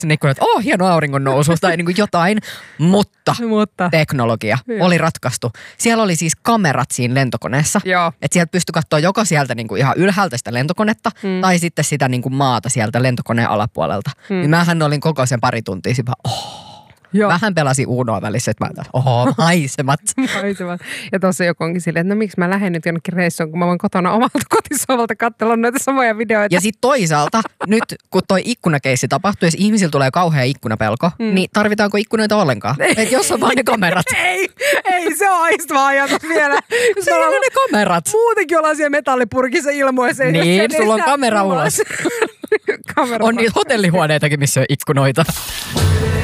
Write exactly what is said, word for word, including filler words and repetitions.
ikkunat, että oh, hieno auringon nousu tai niin kuin jotain, mutta, mutta. teknologia Joo. oli ratkaistu. Siellä oli siis kamerat siinä lentokoneessa, Joo. että sieltä pystyi katsoa joko sieltä niin kuin ihan ylhäältä sitä lentokonetta hmm. tai sitten sitä niin kuin maata sieltä lentokoneen alapuolelta. Hmm. Niin mähän olin koko sen pari tuntia siinä, oh. Joo. Vähän pelasin Unoa välissä, että mä ajattelin, oho, maisemat. maisemat. Ja tuossa joku onkin silleen, että no miksi mä lähden nyt jonnekin reissuun, kun mä voin kotona omalta kotisovalta katsella noita samoja videoita. Ja sitten toisaalta, nyt kun toi ikkunakeissi tapahtuu, jos ihmisillä tulee kauhea ikkunapelko, mm. niin tarvitaanko ikkunoita ollenkaan? Että jos on vaan ne kamerat. ei, ei, se on aistava ajatus vielä. Se on ne kamerat. Muutenkin ollaan siellä metallipurkissa ilmoissa. Niin, sulla on kamera ulos. kamera on niitä hotellihuoneitakin, missä on ikkunoita.